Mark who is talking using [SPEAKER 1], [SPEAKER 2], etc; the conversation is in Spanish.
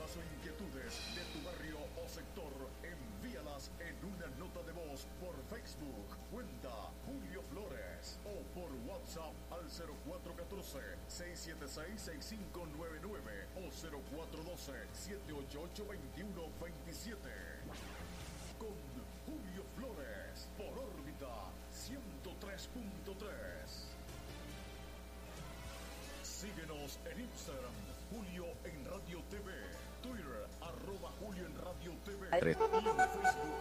[SPEAKER 1] dudas o inquietudes de tu barrio o sector, envíalas en una nota de voz por Facebook, cuenta Julio Flores, o por WhatsApp al 0414-676-6599 o 0412-788-2127. Con Julio Flores, por órbita 103.3. Síguenos en Instagram, Julio en Radio TV, Twitter, @Julio en Radio TV, y en Facebook